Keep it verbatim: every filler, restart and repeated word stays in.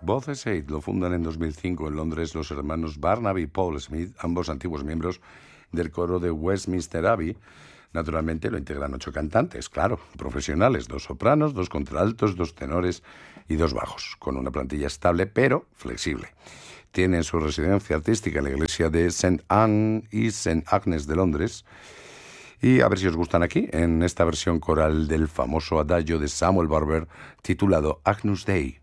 Both Eight lo fundan en dos mil cinco en Londres los hermanos Barnaby y Paul Smith, ambos antiguos miembros del coro de Westminster Abbey. Naturalmente lo integran ocho cantantes, claro, profesionales, dos sopranos, dos contraltos, dos tenores y dos bajos, con una plantilla estable pero flexible. Tienen su residencia artística en la iglesia de Saint Anne y Saint Agnes de Londres. Y a ver si os gustan aquí, en esta versión coral del famoso adagio de Samuel Barber titulado Agnus Dei.